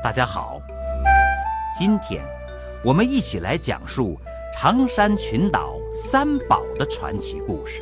大家好，今天我们一起来讲述长山群岛三宝的传奇故事。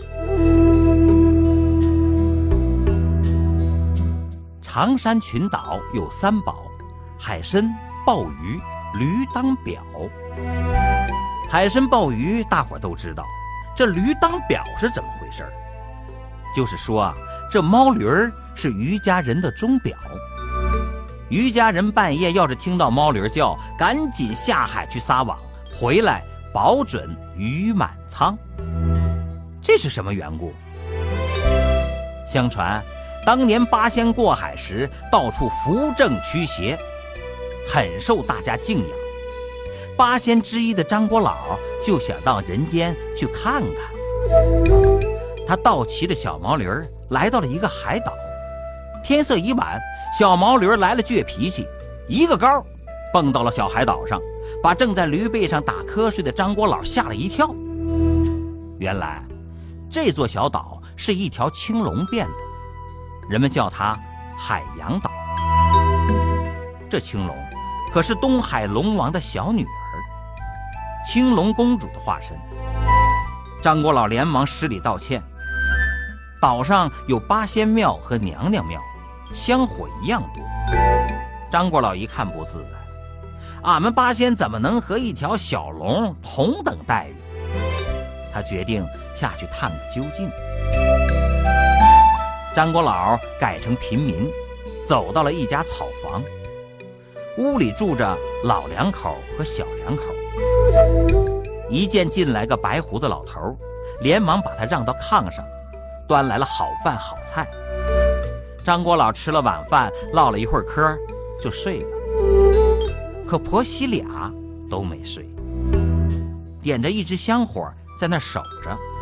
长山群岛有三宝：海参、鲍鱼、驴当表。海参、鲍鱼大伙都知道，这驴当表是怎么回事？就是说啊，这猫驴儿是渔家人的钟表。渔家人半夜要是听到猫驴叫，赶紧下海去撒网，回来保准鱼满仓。这是什么缘故？相传当年八仙过海时，到处扶正驱邪，很受大家敬仰。八仙之一的张果老就想到人间去看看。他倒骑着小毛驴来到了一个海岛。天色已晚，小毛驴来了倔脾气，一个高蹦到了小海岛上，把正在驴背上打瞌睡的张果老吓了一跳。原来这座小岛是一条青龙变的，人们叫它海洋岛。这青龙可是东海龙王的小女儿，青龙公主的化身。张果老连忙施礼道歉。岛上有八仙庙和娘娘庙，香火一样多。张果老一看不自在，俺们八仙怎么能和一条小龙同等待遇？他决定下去探个究竟。张果老改成平民，走到了一家草房，屋里住着老两口和小两口。一见进来个白胡子老头，连忙把他让到炕上，端来了好饭好菜。张果老吃了晚饭，唠了一会儿嗑就睡了。可婆媳俩都没睡，点着一支香火在那守着。